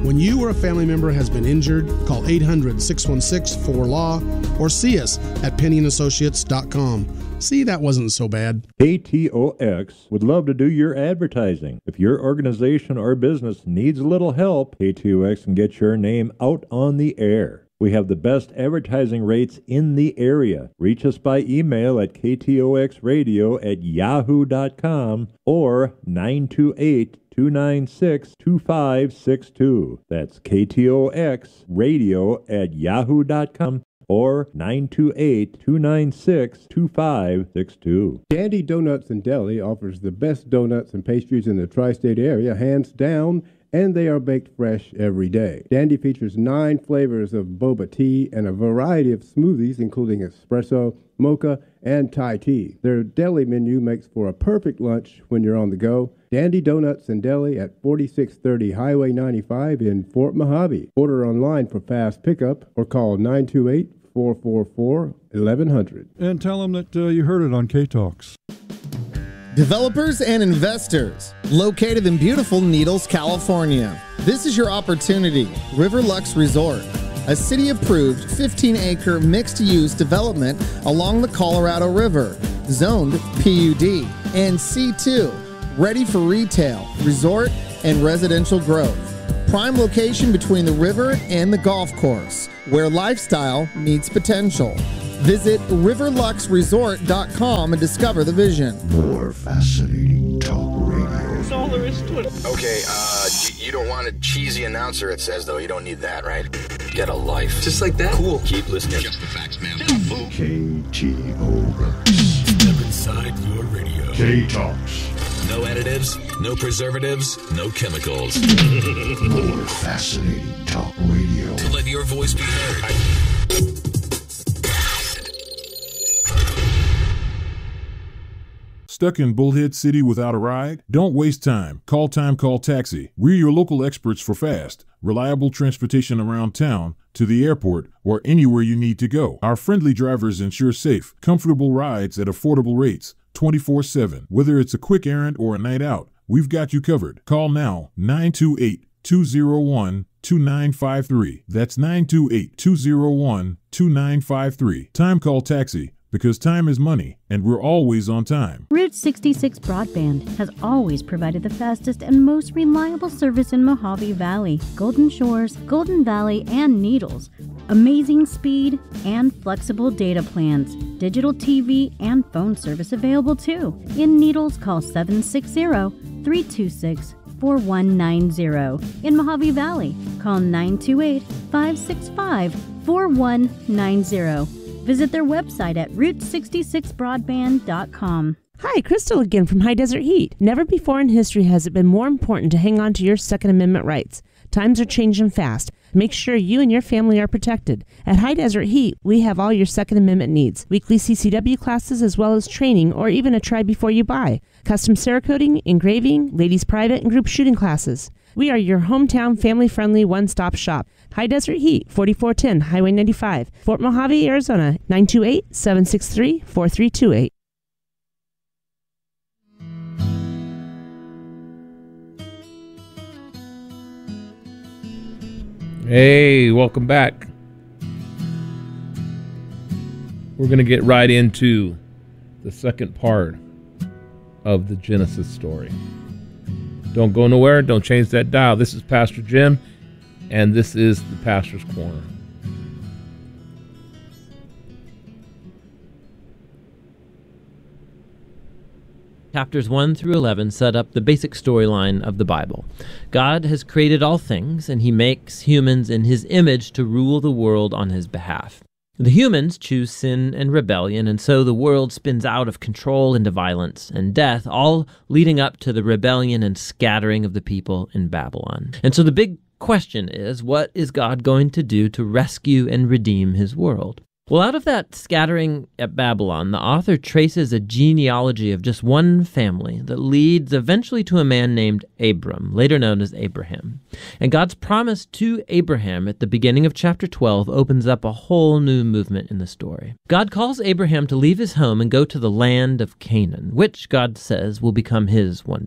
When you or a family member has been injured, call 800-616-4LAW or see us at PennyandAssociates.com. See, that wasn't so bad. KTOX would love to do your advertising. If your organization or business needs a little help, KTOX can get your name out on the air. We have the best advertising rates in the area. Reach us by email at ktoxradio@yahoo.com or 928-296-2562. That's ktoxradio@yahoo.com or 928-296-2562. Dandy Donuts and Deli offers the best donuts and pastries in the tri-state area, hands down, and they are baked fresh every day. Dandy features 9 flavors of boba tea and a variety of smoothies, including espresso, mocha, and Thai tea. Their deli menu makes for a perfect lunch when you're on the go. Dandy Donuts and Deli at 4630 Highway 95 in Fort Mojave. Order online for fast pickup or call 928-444-1100. And tell them that you heard it on K-Talks. Developers and investors, located in beautiful Needles, California. This is your opportunity. Riverlux Resort, a city-approved 15-acre mixed-use development along the Colorado River, zoned PUD and C2, ready for retail, resort, and residential growth. Prime location between the river and the golf course, where lifestyle meets potential. Visit riverluxresort.com and discover the vision. More fascinating talk radio. That's all there is to it. Okay, you don't want a cheesy announcer, it says, though. You don't need that, right? Get a life. Just like that? Cool. Keep listening. Just the facts, man. KTOX. Step inside your radio. K-Talks. No additives, no preservatives, no chemicals. More fascinating talk radio. To let your voice be heard. Stuck in Bullhead City without a ride? Don't waste time. Call Taxi. We're your local experts for fast, reliable transportation around town, to the airport, or anywhere you need to go. Our friendly drivers ensure safe, comfortable rides at affordable rates, 24/7. Whether it's a quick errand or a night out, we've got you covered. Call now, 928-201-2953. That's 928-201-2953. Time Call Taxi. Because time is money, and we're always on time. Route 66 Broadband has always provided the fastest and most reliable service in Mojave Valley, Golden Shores, Golden Valley, and Needles. Amazing speed and flexible data plans. Digital TV and phone service available too. In Needles, call 760-326-4190. In Mojave Valley, call 928-565-4190. Visit their website at route66broadband.com. Hi, Crystal again from High Desert Heat. Never before in history has it been more important to hang on to your Second Amendment rights. Times are changing fast. Make sure you and your family are protected. At High Desert Heat, we have all your Second Amendment needs. Weekly CCW classes as well as training or even a try before you buy. Custom Cerakoting, engraving, ladies private and group shooting classes. We are your hometown family-friendly one-stop shop. High Desert Heat, 4410 Highway 95, Fort Mojave, Arizona, 928-763-4328. Hey, welcome back. We're going to get right into the second part of the Genesis story. Don't go nowhere. Don't change that dial. This is Pastor Jim, and this is the Pastor's Corner. Chapters 1 through 11 set up the basic storyline of the Bible. God has created all things, and he makes humans in his image to rule the world on his behalf. The humans choose sin and rebellion, and so the world spins out of control into violence and death, all leading up to the rebellion and scattering of the people in Babylon. And so the big question is, what is God going to do to rescue and redeem his world? Well, out of that scattering at Babylon, the author traces a genealogy of just one family that leads eventually to a man named Abram, later known as Abraham. And God's promise to Abraham at the beginning of chapter 12 opens up a whole new movement in the story. God calls Abraham to leave his home and go to the land of Canaan, which God says will become his one day.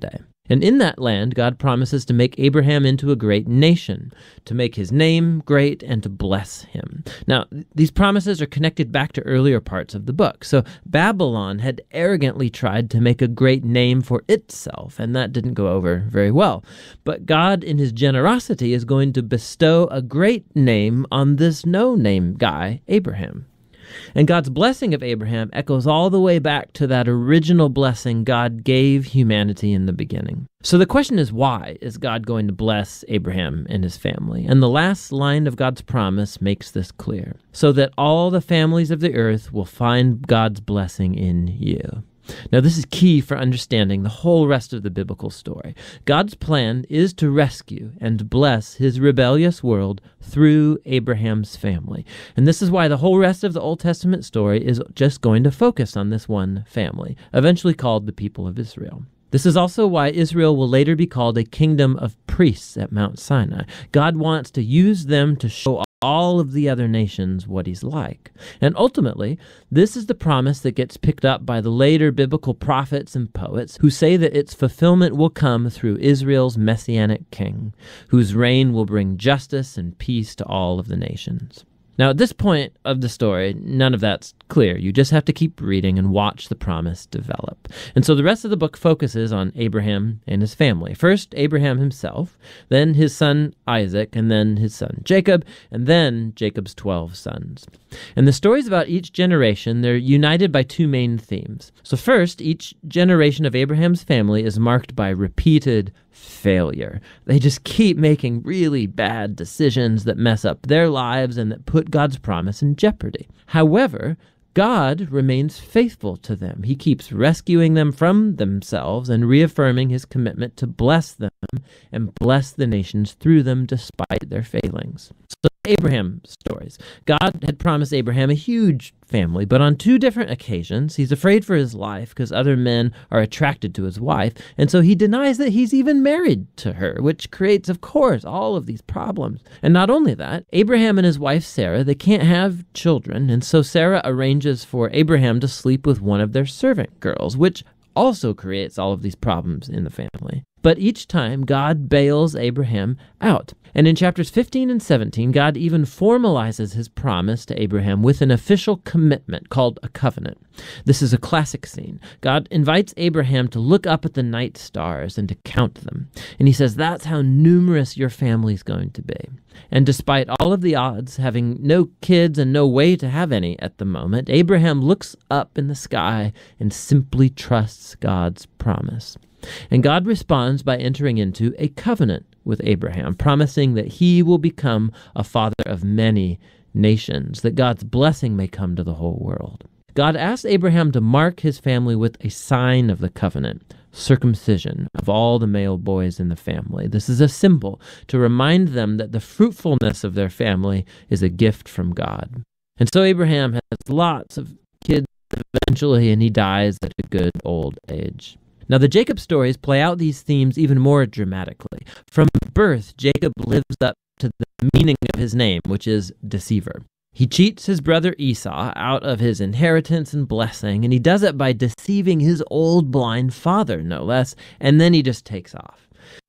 And in that land, God promises to make Abraham into a great nation, to make his name great, and to bless him. Now, these promises are connected back to earlier parts of the book. So Babylon had arrogantly tried to make a great name for itself, and that didn't go over very well. But God, in his generosity, is going to bestow a great name on this no-name guy, Abraham. And God's blessing of Abraham echoes all the way back to that original blessing God gave humanity in the beginning. So the question is, why is God going to bless Abraham and his family? And the last line of God's promise makes this clear. So that all the families of the earth will find God's blessing in you. Now, this is key for understanding the whole rest of the biblical story. God's plan is to rescue and bless his rebellious world through Abraham's family. And this is why the whole rest of the Old Testament story is just going to focus on this one family, eventually called the people of Israel. This is also why Israel will later be called a kingdom of priests at Mount Sinai. God wants to use them to show all of the other nations what he's like. And ultimately, this is the promise that gets picked up by the later biblical prophets and poets who say that its fulfillment will come through Israel's messianic king, whose reign will bring justice and peace to all of the nations. Now, at this point of the story, none of that's clear. You just have to keep reading and watch the promise develop. And so the rest of the book focuses on Abraham and his family. First, Abraham himself, then his son Isaac, and then his son Jacob, and then Jacob's 12 sons. And the stories about each generation, they're united by two main themes. So first, each generation of Abraham's family is marked by repeated failure. They just keep making really bad decisions that mess up their lives and that put God's promise in jeopardy. However, God remains faithful to them. He keeps rescuing them from themselves and reaffirming his commitment to bless them and bless the nations through them despite their failings. So Abraham stories. God had promised Abraham a huge family, but on two different occasions, he's afraid for his life because other men are attracted to his wife, and so he denies that he's even married to her, which creates, of course, all of these problems. And not only that, Abraham and his wife Sarah, they can't have children, and so Sarah arranges for Abraham to sleep with one of their servant girls, which also creates all of these problems in the family. But each time, God bails Abraham out. And in chapters 15 and 17, God even formalizes his promise to Abraham with an official commitment called a covenant. This is a classic scene. God invites Abraham to look up at the night stars and to count them. And he says, that's how numerous your family's going to be. And despite all of the odds, having no kids and no way to have any at the moment, Abraham looks up in the sky and simply trusts God's promise. And God responds by entering into a covenant with Abraham, promising that he will become a father of many nations, that God's blessing may come to the whole world. God asks Abraham to mark his family with a sign of the covenant, circumcision of all the male boys in the family. This is a symbol to remind them that the fruitfulness of their family is a gift from God. And so Abraham has lots of kids eventually, and he dies at a good old age. Now, the Jacob stories play out these themes even more dramatically. From birth, Jacob lives up to the meaning of his name, which is deceiver. He cheats his brother Esau out of his inheritance and blessing, and he does it by deceiving his old blind father, no less, and then he just takes off.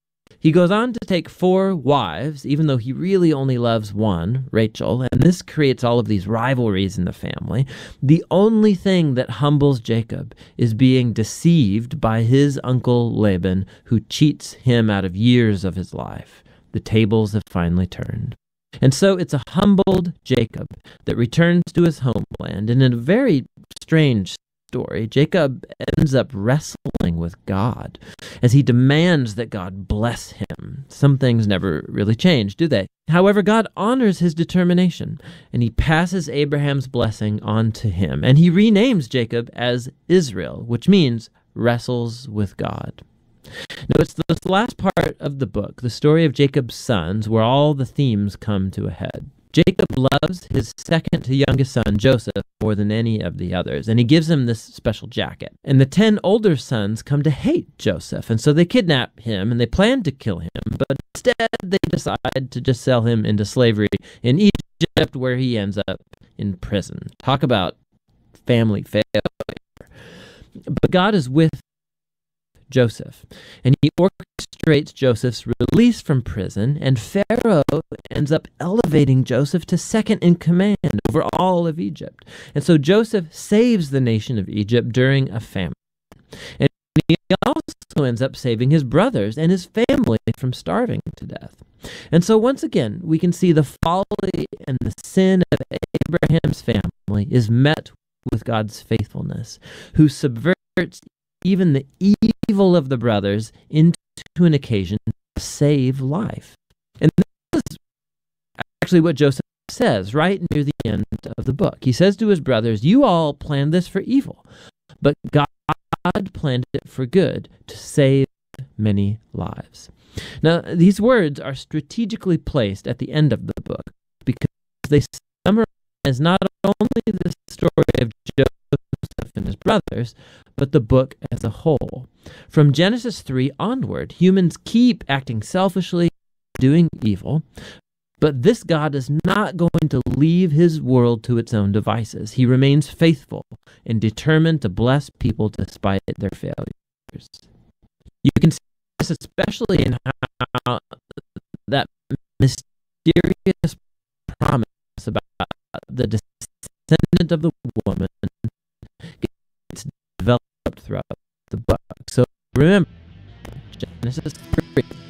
He goes on to take 4 wives, even though he really only loves one, Rachel, and this creates all of these rivalries in the family. The only thing that humbles Jacob is being deceived by his uncle Laban, who cheats him out of years of his life. The tables have finally turned. And so it's a humbled Jacob that returns to his homeland, and in a very strange story, Jacob ends up wrestling with God as he demands that God bless him. Some things never really change, do they? However, God honors his determination, and he passes Abraham's blessing on to him, and he renames Jacob as Israel, which means wrestles with God. Now, it's this last part of the book, the story of Jacob's sons, where all the themes come to a head. Jacob loves his second to youngest son, Joseph, more than any of the others, and he gives him this special jacket. And the 10 older sons come to hate Joseph, and so they kidnap him, and they plan to kill him, but instead they decide to just sell him into slavery in Egypt, where he ends up in prison. Talk about family failure. But God is with Joseph. And he orchestrates Joseph's release from prison, and Pharaoh ends up elevating Joseph to second in command over all of Egypt. And so Joseph saves the nation of Egypt during a famine. And he also ends up saving his brothers and his family from starving to death. And so once again, we can see the folly and the sin of Abraham's family is met with God's faithfulness, who subverts even the evil of the brothers into an occasion to save life. And this is actually what Joseph says right near the end of the book. He says to his brothers, "You all planned this for evil, but God planned it for good, to save many lives." Now, these words are strategically placed at the end of the book because they summarize not only the story of Joseph and his brothers, but the book as a whole. From Genesis 3 onward, humans keep acting selfishly, doing evil, but this God is not going to leave his world to its own devices. He remains faithful and determined to bless people despite their failures. You can see this especially in how that mysterious promise about the descendant of the woman gets developed throughout the book. So remember, Genesis